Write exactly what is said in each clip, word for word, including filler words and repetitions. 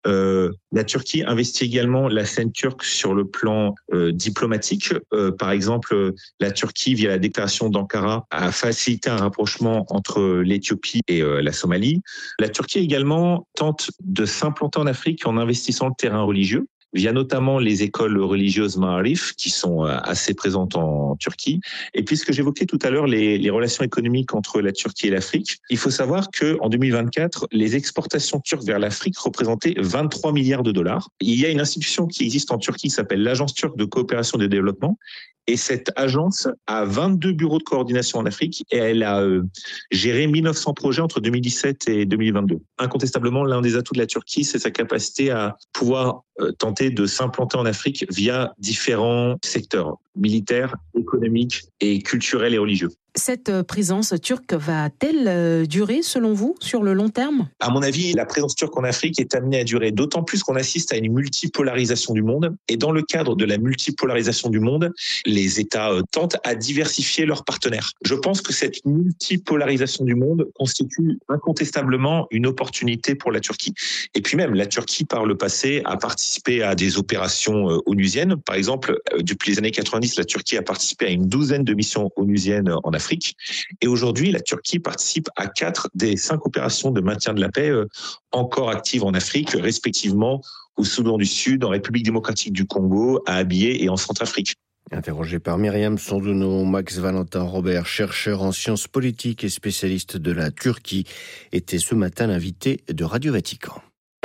Euh, la Turquie investit également la scène turque sur le plan euh, diplomatique. Euh, par exemple, la Turquie, via la déclaration d'Ankara, a facilité un rapprochement entre l'Éthiopie et euh, la Somalie. La Turquie également tente de s'implanter en Afrique en investissant le terrain religieux, via notamment les écoles religieuses Ma'arif, qui sont assez présentes en Turquie. Et puisque j'évoquais tout à l'heure les, les relations économiques entre la Turquie et l'Afrique, il faut savoir qu'en deux mille vingt-quatre, les exportations turques vers l'Afrique représentaient vingt-trois milliards de dollars. Il y a une institution qui existe en Turquie qui s'appelle l'Agence turque de coopération et de développement. Et cette agence a vingt-deux bureaux de coordination en Afrique et elle a euh, géré mille neuf cents projets entre deux mille dix-sept et deux mille vingt-deux. Incontestablement, l'un des atouts de la Turquie, c'est sa capacité à pouvoir euh, tenter de s'implanter en Afrique via différents secteurs militaires, économiques et culturels et religieux. Cette présence turque va-t-elle durer, selon vous, sur le long terme ? À mon avis, la présence turque en Afrique est amenée à durer, d'autant plus qu'on assiste à une multipolarisation du monde. Et dans le cadre de la multipolarisation du monde, les États tentent à diversifier leurs partenaires. Je pense que cette multipolarisation du monde constitue incontestablement une opportunité pour la Turquie. Et puis même, la Turquie, par le passé, a participé à des opérations onusiennes. Par exemple, depuis les années quatre-vingt-dix, la Turquie a participé à une douzaine de missions onusiennes en Afrique. Afrique. Et aujourd'hui, la Turquie participe à quatre des cinq opérations de maintien de la paix euh, encore actives en Afrique, respectivement au Soudan du Sud, en République démocratique du Congo, à Abyei et en Centrafrique. Interrogé par Myriam Sandouno, Max Valentin Robert, chercheur en sciences politiques et spécialiste de la Turquie, était ce matin l'invité de Radio Vatican.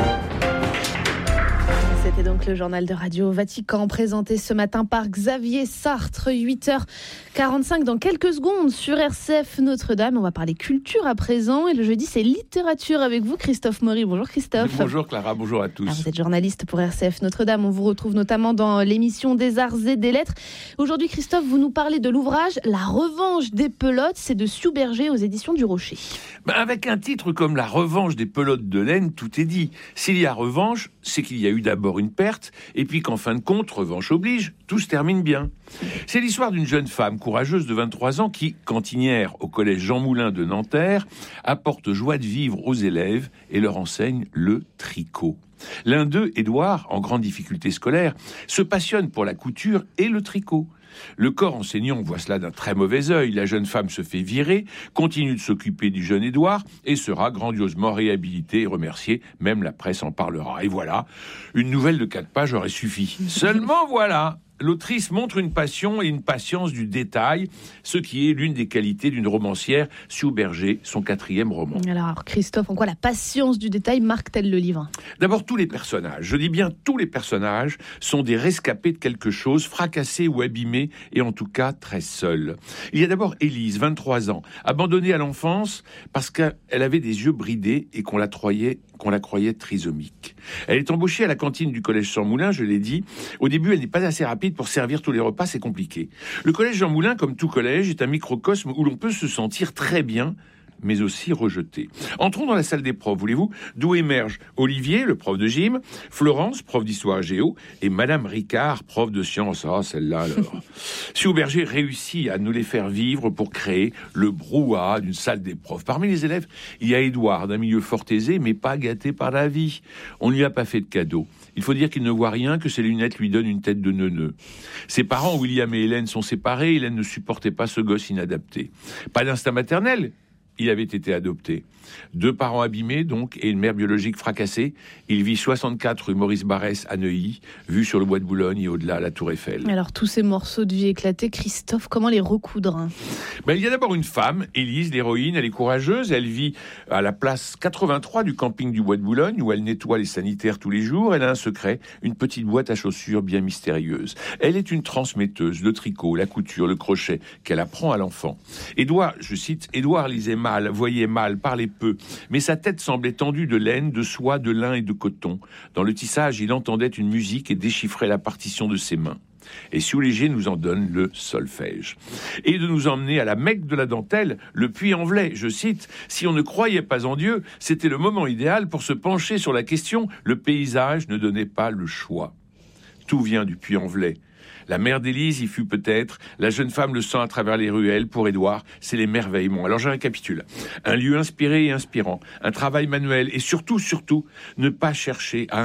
C'était donc le journal de Radio Vatican présenté ce matin par Xavier Sartre, huit heures quarante-cinq dans quelques secondes sur R C F Notre-Dame. On va parler culture à présent et le jeudi c'est littérature avec vous Christophe Maury. Bonjour Christophe. Bonjour Clara, bonjour à tous. Alors, vous êtes journaliste pour R C F Notre-Dame, on vous retrouve notamment dans l'émission des Arts et des Lettres. Aujourd'hui Christophe, vous nous parlez de l'ouvrage La Revanche des Pelotes, c'est de Siouberger aux éditions du Rocher. Ben avec un titre comme La Revanche des Pelotes de laine, tout est dit. S'il y a revanche, c'est qu'il y a eu d'abord une perte, et puis qu'en fin de compte, revanche oblige, tout se termine bien. C'est l'histoire d'une jeune femme courageuse de vingt-trois ans qui, cantinière au collège Jean Moulin de Nanterre, apporte joie de vivre aux élèves et leur enseigne le tricot. L'un d'eux, Édouard, en grande difficulté scolaire, se passionne pour la couture et le tricot. Le corps enseignant voit cela d'un très mauvais œil. La jeune femme se fait virer, continue de s'occuper du jeune Édouard et sera grandiosement réhabilitée et remerciée. Même la presse en parlera. Et voilà, une nouvelle de quatre pages aurait suffi. Seulement voilà, l'autrice montre une passion et une patience du détail, ce qui est l'une des qualités d'une romancière, Siouberger, son quatrième roman. Alors Christophe, en quoi la patience du détail marque-t-elle le livre ? D'abord, tous les personnages, je dis bien tous les personnages, sont des rescapés de quelque chose, fracassés ou abîmés, et en tout cas très seuls. Il y a d'abord Élise, vingt-trois ans, abandonnée à l'enfance parce qu'elle avait des yeux bridés et qu'on la croyait qu'on la croyait trisomique. Elle est embauchée à la cantine du collège Jean Moulin, je l'ai dit. Au début, elle n'est pas assez rapide pour servir tous les repas, c'est compliqué. Le collège Jean Moulin, comme tout collège, est un microcosme où l'on peut se sentir très bien, mais aussi rejeté. Entrons dans la salle des profs, voulez-vous, d'où émergent Olivier, le prof de gym, Florence, prof d'histoire géo, et Madame Ricard, prof de sciences. Ah, celle-là, alors. Siouberger réussit à nous les faire vivre pour créer le brouhaha d'une salle des profs. Parmi les élèves, il y a Édouard, d'un milieu fort aisé, mais pas gâté par la vie. On ne lui a pas fait de cadeau. Il faut dire qu'il ne voit rien, que ses lunettes lui donnent une tête de neuneu. Ses parents, William et Hélène, sont séparés. Hélène ne supportait pas ce gosse inadapté. Pas d'instinct maternel. Il avait été adopté. Deux parents abîmés, donc, et une mère biologique fracassée. Il vit soixante-quatre rue Maurice Barrès à Neuilly, vue sur le bois de Boulogne et au-delà à la Tour Eiffel. Alors, tous ces morceaux de vie éclatés, Christophe, comment les recoudre ? Ben, il y a d'abord une femme, Élise, l'héroïne. Elle est courageuse. Elle vit à la place quatre-vingt-trois du camping du bois de Boulogne, où elle nettoie les sanitaires tous les jours. Elle a un secret, une petite boîte à chaussures bien mystérieuse. Elle est une transmetteuse, le tricot, la couture, le crochet, qu'elle apprend à l'enfant. Édouard, je cite, Édouard lisait mal, voyait mal, parlait peu, mais sa tête semblait tendue de laine, de soie, de lin et de coton. Dans le tissage, il entendait une musique et déchiffrait la partition de ses mains. Et Siouberger nous en donne le solfège. Et de nous emmener à la Mecque de la dentelle, le Puy-en-Velay. Je cite, « Si on ne croyait pas en Dieu, c'était le moment idéal pour se pencher sur la question. Le paysage ne donnait pas le choix. » Tout vient du Puy-en-Velay. La mère d'Élise y fut peut-être, la jeune femme le sent à travers les ruelles. Pour Édouard, c'est l'émerveillement. Alors je récapitule. Un lieu inspiré et inspirant, un travail manuel et surtout, surtout, ne pas chercher à